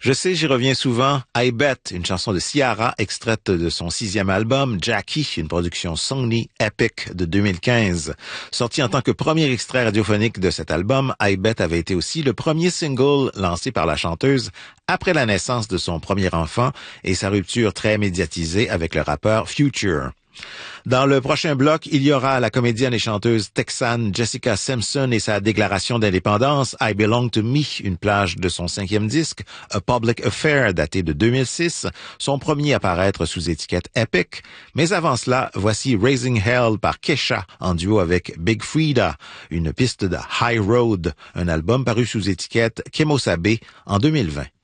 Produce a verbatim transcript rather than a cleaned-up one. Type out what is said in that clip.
Je sais, j'y reviens souvent. I Bet, une chanson de Ciara, extraite de son sixième album, Jackie, une production Sony Epic de deux mille quinze. Sorti en tant que premier extrait radiophonique de cet album, I Bet avait été aussi le premier single lancé par la chanteuse après la naissance de son premier enfant et sa rupture très médiatisée avec le rappeur Future. Dans le prochain bloc, il y aura la comédienne et chanteuse texane Jessica Simpson et sa déclaration d'indépendance I Belong to Me, une plage de son cinquième disque, A Public Affair daté de deux mille six, son premier à paraître sous étiquette Epic. Mais avant cela, voici Raising Hell par Kesha en duo avec Big Freedia, une piste de High Road, un album paru sous étiquette Kemosabe en deux mille vingt.